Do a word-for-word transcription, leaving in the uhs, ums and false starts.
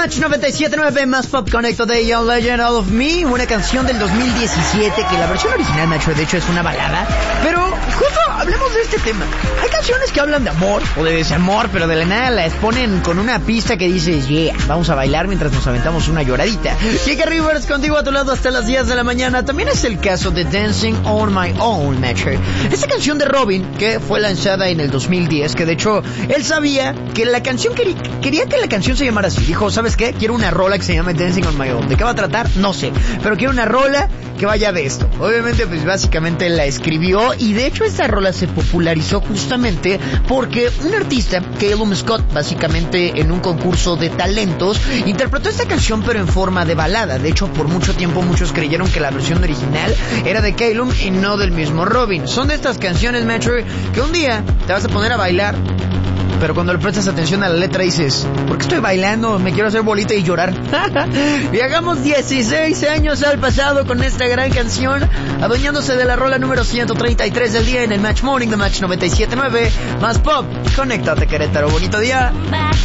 Match noventa y siete punto nueve, más Pop Connecto de Young Legend All of Me, una canción del dos mil diecisiete que la versión original, Macho, de hecho es una balada. Pero justo hablemos de este tema. Hay canciones que hablan de amor o de desamor, pero de la nada las ponen con una pista que dices, yeah, vamos a bailar mientras nos aventamos una lloradita. Kike Rivers contigo a tu lado hasta las diez de la mañana. También es el caso de Dancing on My Own, Macho. Esta canción de Robin, que fue lanzada en el dos mil diez, que de hecho él sabía que la canción quería, quería que la canción se llamara así. Dijo, ¿sabes qué? Quiero una rola que se llame Dancing on My Own. ¿De qué va a tratar? No sé, pero quiero una rola que vaya de esto. Obviamente, pues básicamente la escribió, y de hecho esta rola se popularizó justamente porque un artista, Callum Scott, básicamente en un concurso de talentos, interpretó esta canción pero en forma de balada. De hecho, por mucho tiempo muchos creyeron que la versión original era de Callum y no del mismo Robin. Son de estas canciones, Metro, que un día te vas a poner a bailar, pero cuando le prestas atención a la letra dices, ¿por qué estoy bailando? Me quiero hacer bolita y llorar. Viajamos dieciséis años al pasado con esta gran canción, adueñándose de la rola número ciento treinta y tres del día en el Match Morning de Match noventa y siete punto nueve, más Pop. Conéctate, Querétaro, bonito día.